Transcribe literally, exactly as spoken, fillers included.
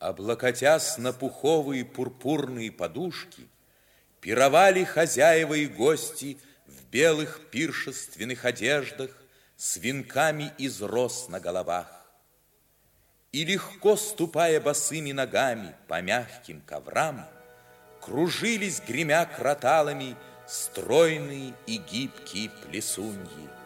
Облокотясь на пуховые пурпурные подушки, пировали хозяева и гости в белых пиршественных одеждах с венками из роз на головах. И легко ступая босыми ногами по мягким коврам, кружились, гремя кроталами, стройные и гибкие плесуньи.